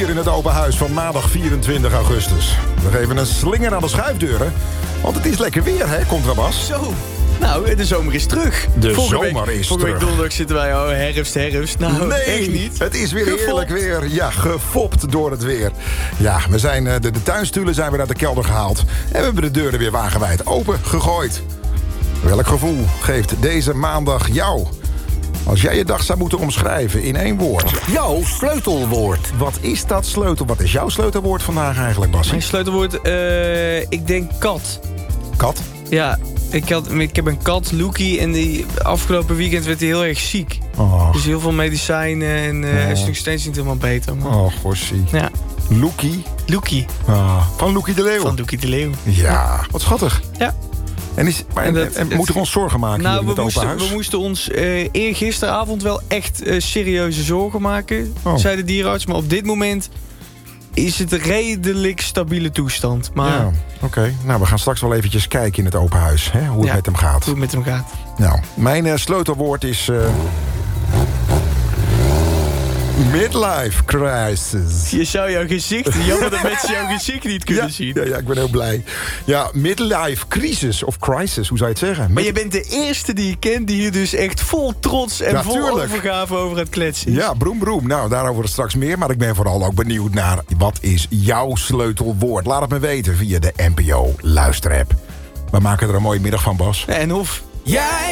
hier in het open huis van maandag 24 augustus. We geven een slinger aan de schuifdeuren, want het is lekker weer, hè, Contrabas? Zo. Nou, de zomer is terug. Vorige week donderdag zitten wij, herfst. Nou, nee, echt niet. Het is weer Gefopt. heerlijk weer. Ja, gefopt door het weer. Ja, we zijn, de tuinstoelen zijn weer uit de kelder gehaald. En we hebben de deuren weer wagenwijd open gegooid. Welk gevoel geeft deze maandag jou? Als jij je dag zou moeten omschrijven in 1 woord. Jouw sleutelwoord. Wat is dat sleutel? Wat is jouw sleutelwoord vandaag eigenlijk, Bas? Mijn sleutelwoord, ik denk kat. Kat? Ja, ik heb een kat, Loekie, en die afgelopen weekend werd hij heel erg ziek. Oh, Dus heel veel medicijnen en hij is nog steeds niet helemaal beter. Maar... oh gossie. Ja, Loekie. Loekie. Van Loekie de Leeuw. Van Loekie de Leeuw. Ja, wat schattig. Ja. En moeten we ons zorgen maken hier in het open huis? We moesten ons eergisteravond wel echt serieuze zorgen maken, zei de dierenarts. Maar op dit moment is het redelijk stabiele toestand. Maar Ja, oké. Nou, we gaan straks wel eventjes kijken in het open huis. Hè, hoe het met hem gaat. Hoe het met hem gaat. Nou, mijn sleutelwoord is... midlife crisis. Je zou jouw gezicht... Jammer dat mensen jouw gezicht niet kunnen zien. Ja, ik ben heel blij. Ja, midlife crisis of crisis, hoe zou je het zeggen? Maar je bent de eerste die ik ken die hier dus echt vol trots en vol overgave over het kletsen is. Ja, broem, broem. Nou, daarover straks meer. Maar ik ben vooral ook benieuwd naar wat is jouw sleutelwoord. Laat het me weten via de NPO Luisterapp. We maken er een mooie middag van, Bas. En of... Jij